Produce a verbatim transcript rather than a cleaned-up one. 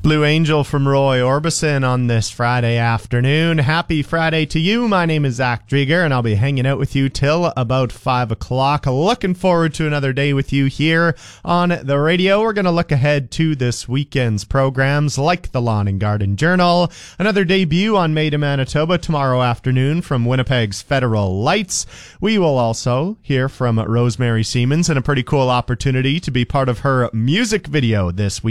Blue Angel from Roy Orbison on this Friday afternoon. Happy Friday to you. My name is Zach Drieger, and I'll be hanging out with you till about five o'clock. Looking forward to another day with you here on the radio. We're going to look ahead to this weekend's programs like the Lawn and Garden Journal, another debut on Made in Manitoba tomorrow afternoon from Winnipeg's Federal Lights. We will also hear from Rosemary Siemens and a pretty cool opportunity to be part of her music video this week.